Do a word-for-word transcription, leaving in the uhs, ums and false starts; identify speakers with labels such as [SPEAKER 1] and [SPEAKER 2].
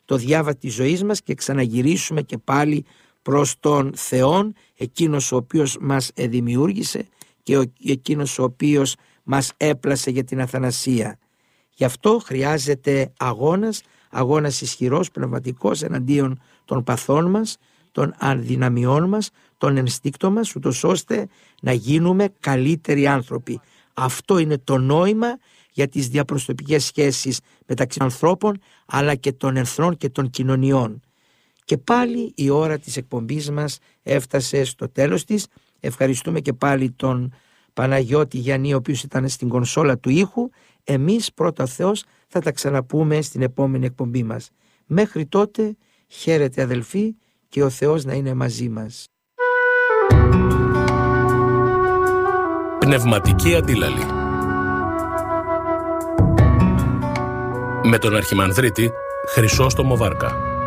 [SPEAKER 1] το διάβα της ζωής μας και ξαναγυρίσουμε και πάλι προς τον Θεόν, εκείνος ο οποίος μας δημιούργησε και εκείνος ο οποίος μας έπλασε για την αθανασία. Γι' αυτό χρειάζεται αγώνας, αγώνας ισχυρός, πνευματικός εναντίον των παθών μας, των αδυναμιών μας, των ενστίκτων μας, ούτως ώστε να γίνουμε καλύτεροι άνθρωποι. Αυτό είναι το νόημα για τις διαπροσωπικές σχέσεις μεταξύ ανθρώπων, αλλά και των εχθρών και των κοινωνιών. Και πάλι η ώρα της εκπομπής μας έφτασε στο τέλος της. Ευχαριστούμε και πάλι τον Παναγιώτη Γιάννη, ο οποίος ήταν στην κονσόλα του ήχου. Εμείς πρώτα ο Θεός θα τα ξαναπούμε στην επόμενη εκπομπή μας. Μέχρι τότε χαίρετε αδελφοί και ο Θεός να είναι μαζί μας.
[SPEAKER 2] Πνευματική αντίλαλη με τον Αρχιμανδρίτη Χρυσόστομο Βάρκα.